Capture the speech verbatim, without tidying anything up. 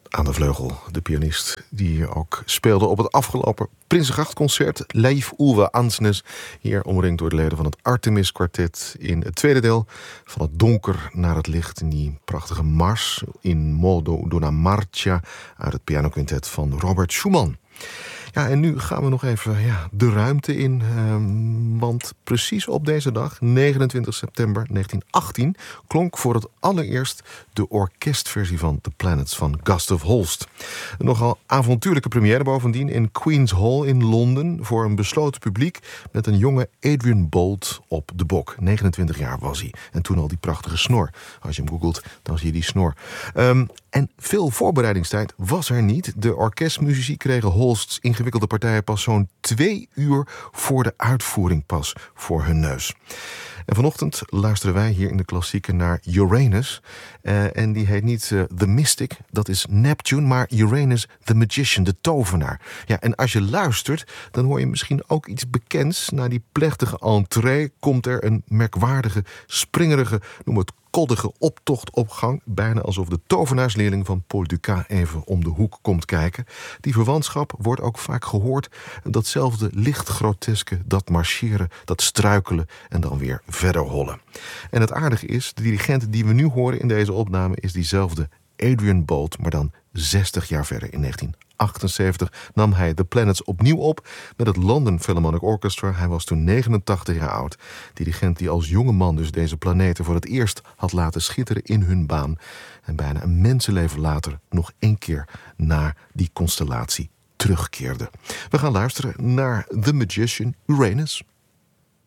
Aan de vleugel, de pianist die ook speelde op het afgelopen Prinsengrachtconcert. Leif Ove Ansnes, hier omringd door de leden van het Artemis Quartet in het tweede deel van het donker naar het licht in die prachtige mars in Modo d'una marcia uit het pianoquintet van Robert Schumann. Ja, en nu gaan we nog even ja, de ruimte in. Um, want precies op deze dag, negenentwintig september negentien achttien... klonk voor het allereerst de orkestversie van The Planets van Gustav Holst. Een nogal avontuurlijke première bovendien in Queen's Hall in Londen voor een besloten publiek met een jonge Adrian Boult op de bok. negenentwintig jaar was hij. En toen al die prachtige snor. Als je hem googelt, dan zie je die snor. Um, en veel voorbereidingstijd was er niet. De orkestmuzici kregen Holsts ingewikkelde partijen pas zo'n twee uur voor de uitvoering pas voor hun neus. En vanochtend luisteren wij hier in de klassieken naar Uranus. Uh, en die heet niet uh, The Mystic, dat is Neptune, maar Uranus the Magician, de tovenaar. Ja, en als je luistert, dan hoor je misschien ook iets bekends. Na die plechtige entree komt er een merkwaardige, springerige, noem het koddige optocht op gang. Bijna alsof de tovenaarsleerling van Paul Dukas even om de hoek komt kijken. Die verwantschap wordt ook vaak gehoord. Datzelfde licht groteske, dat marcheren, dat struikelen en dan weer verder hollen. En het aardige is, de dirigent die we nu horen in deze opname is diezelfde Adrian Boult, maar dan zestig jaar verder. In negentien achtenzeventig nam hij The Planets opnieuw op met het London Philharmonic Orchestra. Hij was toen negenentachtig jaar oud. Dirigent die als jonge man dus deze planeten voor het eerst had laten schitteren in hun baan. En bijna een mensenleven later nog één keer naar die constellatie terugkeerde. We gaan luisteren naar The Magician Uranus.